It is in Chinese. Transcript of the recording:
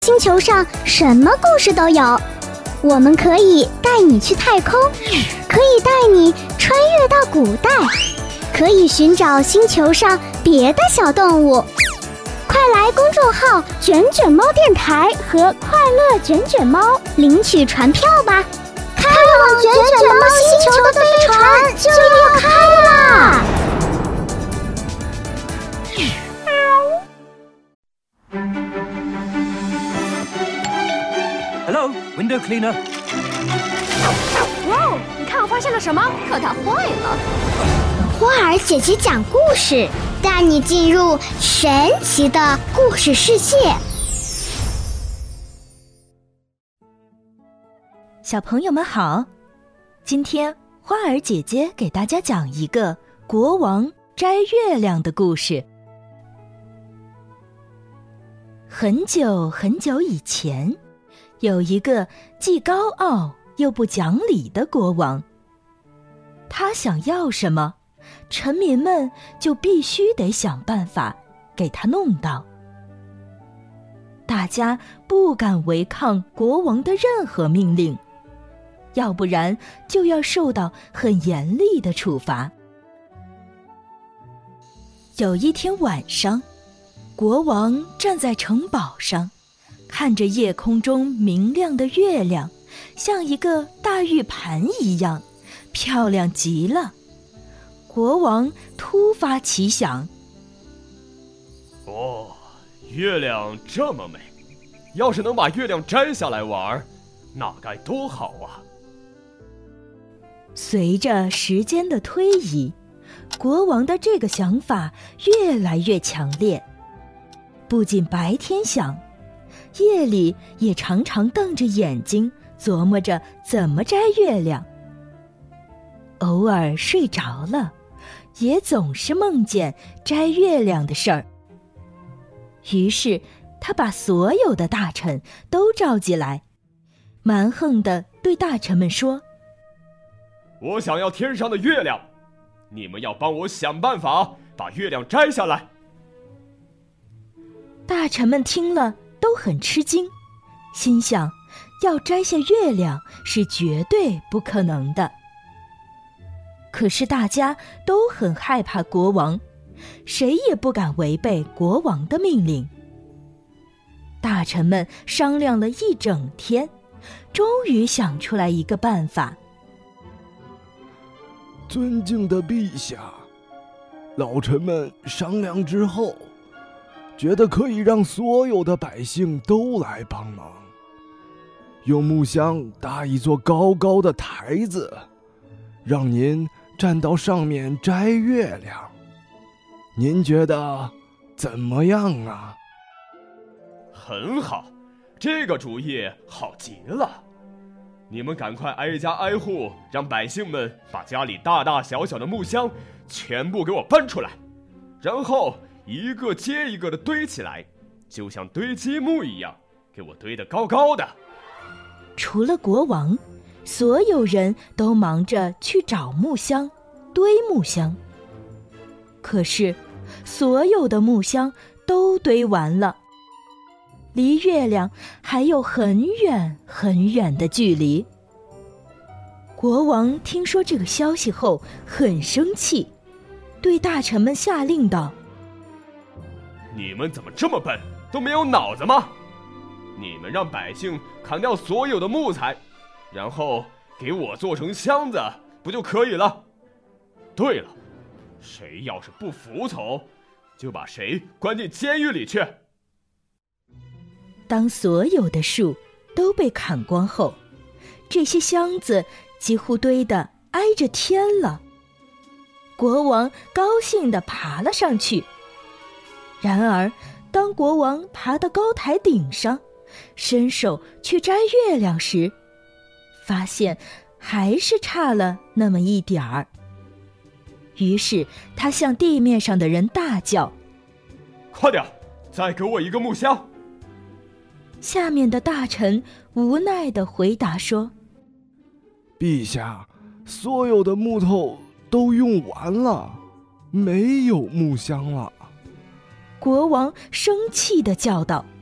星球上什么故事都有，我们可以带你去太空，可以带你穿越到古代，可以寻找星球上别的小动物。快来公众号卷卷猫电台和快乐卷卷猫领取船票吧，开往卷卷猫星球的飞船就要开啦 ！Hello, window cleaner. 哇，你看我发现了什么？可它坏了！ 花儿姐姐讲故事，带你进入神奇的故事世界。 小朋友们好，今天花儿姐姐给大家讲一个国王摘月亮的故事。很久很久以前，有一个既高傲又不讲理的国王，他想要什么，臣民们就必须得想办法给他弄到。大家不敢违抗国王的任何命令，要不然就要受到很严厉的处罚。有一天晚上，国王站在城堡上，看着夜空中明亮的月亮，像一个大玉盘一样，漂亮极了。国王突发奇想： 哦，月亮这么美，要是能把月亮摘下来玩，那该多好啊！ 随着时间的推移，国王的这个想法越来越强烈，不仅白天想，夜里也常常瞪着眼睛琢磨着怎么摘月亮。偶尔睡着了，也总是梦见摘月亮的事儿。于是他把所有的大臣都召集来，蛮横地对大臣们说： 我想要天上的月亮，你们要帮我想办法把月亮摘下来。 大臣们听了都很吃惊，心想要摘下月亮是绝对不可能的。可是大家都很害怕国王，谁也不敢违背国王的命令。大臣们商量了一整天，终于想出来一个办法。 尊敬的陛下，老臣们商量之后，觉得可以让所有的百姓都来帮忙，用木箱搭一座高高的台子，让您站到上面摘月亮。您觉得怎么样啊？ 很好，这个主意好极了。你们赶快挨家挨户，让百姓们把家里大大小小的木箱全部给我搬出来，然后一个接一个的堆起来，就像堆积木一样，给我堆得高高的。 除了国王，所有人都忙着去找木箱，堆木箱。可是所有的木箱都堆完了，离月亮还有很远很远的距离。国王听说这个消息后很生气，对大臣们下令道： 你们怎么这么笨，都没有脑子吗？你们让百姓砍掉所有的木材，然后给我做成箱子，不就可以了？对了，谁要是不服从，就把谁关进监狱里去。 当所有的树都被砍光后，这些箱子几乎堆得挨着天了。国王高兴地爬了上去。然而，当国王爬到高台顶上，伸手去摘月亮时，发现还是差了那么一点儿。于是他向地面上的人大叫： 快点，再给我一个木箱！ 下面的大臣无奈地回答说： 陛下，所有的木头都用完了，没有木箱了。 国王生气地叫道：